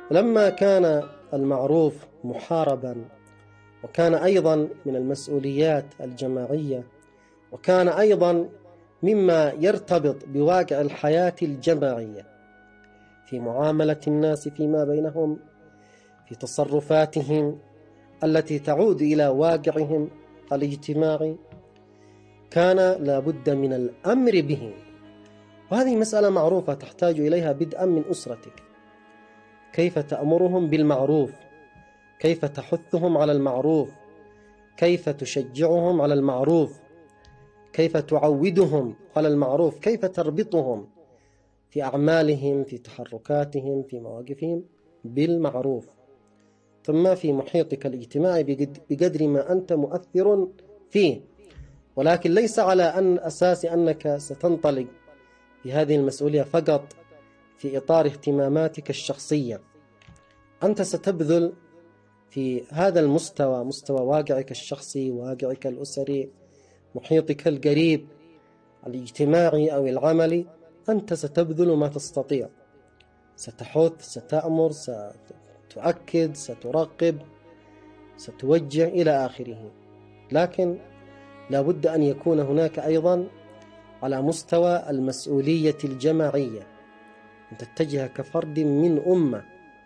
ولما كان المعروف محاربا، وكان أيضا من المسؤوليات الجماعية، وكان أيضا مما يرتبط بواقع الحياة الجماعية في معاملة الناس فيما بينهم، في تصرفاتهم التي تعود إلى واقعهم الاجتماعي، كان لابد من الأمر به. وهذه مسألة معروفة تحتاج إليها بدءا من أسرتك. كيف تأمرهم بالمعروف، كيف تحثهم على المعروف، كيف تشجعهم على المعروف، كيف تعودهم على المعروف، كيف تربطهم في أعمالهم، في تحركاتهم، في مواقفهم بالمعروف. ثم في محيطك الاجتماعي بقدر ما أنت مؤثر فيه، ولكن ليس على أساس أنك ستنطلق في هذه المسؤولية فقط في إطار اهتماماتك الشخصية. أنت ستبذل في هذا المستوى، مستوى واقعك الشخصي، واقعك الأسري، محيطك القريب الاجتماعي أو العملي، أنت ستبذل ما تستطيع، ستحث، ستأمر، ستؤكد، ستراقب، ستوجه إلى آخره. لكن لابد أن يكون هناك أيضا على مستوى المسؤولية الجماعية، أن تتجه كفرد من أمة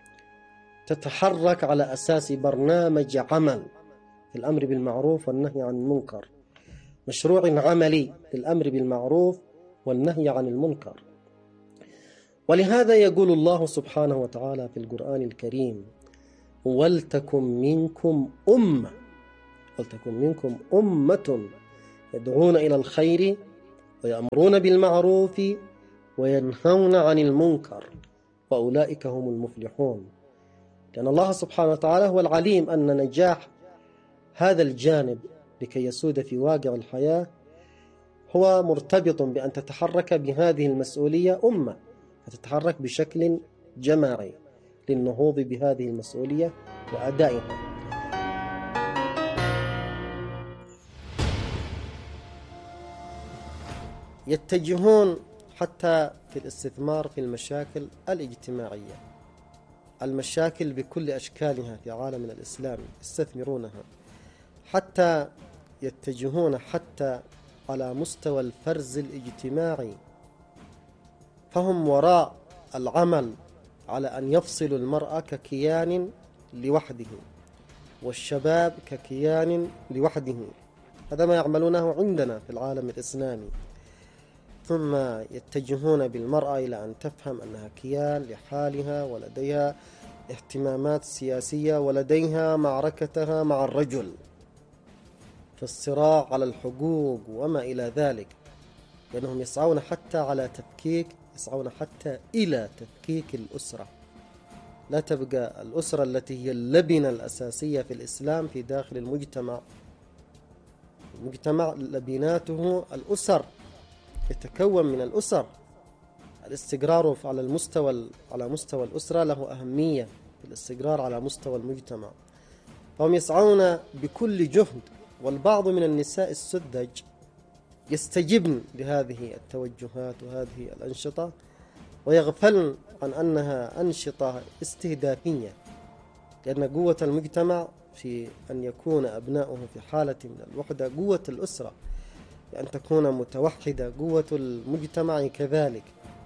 تتحرك على أساس برنامج عمل في الأمر بالمعروف والنهي عن المنكر، مشروع عملي للأمر بالمعروف والنهي عن المنكر. ولهذا يقول الله سبحانه وتعالى في القرآن الكريم: ولتكن منكم أمة يدعون إلى الخير ويأمرون بالمعروف وينهون عن المنكر وأولئك هم المفلحون. لأن الله سبحانه وتعالى هو العليم أن نجاح هذا الجانب لكي يسود في واقع الحياة هو مرتبط بأن تتحرك بهذه المسؤولية أمة، فتتحرك بشكل جماعي للنهوض بهذه المسؤولية وأدائها. يتجهون حتى في الاستثمار في المشاكل الاجتماعية، المشاكل بكل أشكالها في عالمنا الإسلامي يستثمرونها، حتى يتجهون حتى على مستوى الفرز الاجتماعي، فهم وراء العمل على أن يفصلوا المرأة ككيان لوحده والشباب ككيان لوحده. هذا ما يعملونه عندنا في العالم الإسلامي. ثم يتجهون بالمرأة إلى أن تفهم أنها كيان لحالها ولديها اهتمامات سياسية ولديها معركتها مع الرجل في الصراع على الحقوق وما إلى ذلك، لأنهم يسعون حتى إلى تفكيك الأسرة. لا تبقى الأسرة التي هي اللبنة الأساسية في الإسلام في داخل المجتمع لبناته الأسر، يتكون من الأسر. الاستقرار على مستوى الأسرة له أهمية في الاستقرار على مستوى المجتمع. فهم يسعون بكل جهد، والبعض من النساء السذج يستجبن لهذه التوجهات وهذه الأنشطة ويغفلن عن أنها أنشطة استهدافية، لأن قوة المجتمع في أن يكون أبناؤه في حالة من الوحدة، قوة الأسرة بأن تكون متوحدة، قوة المجتمع كذلك.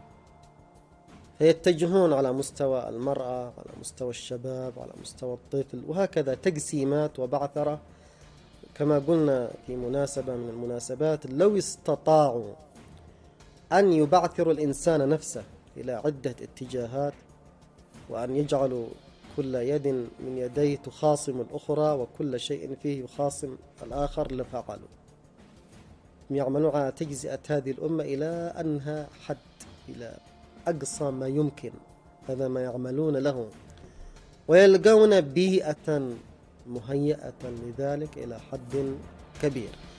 فيتجهون على مستوى المرأة، على مستوى الشباب، على مستوى الطفل، وهكذا تقسيمات وبعثرة. كما قلنا في مناسبة من المناسبات، لو استطاعوا أن يبعثروا الإنسان نفسه إلى عدة اتجاهات وأن يجعلوا كل يد من يديه تخاصم الأخرى وكل شيء فيه يخاصم الآخر لفعلوا. يعملون على تجزئة هذه الأمة إلى أنها حد، إلى أقصى ما يمكن. هذا ما يعملون له، ويلقون بيئة مهيئة لذلك إلى حد كبير.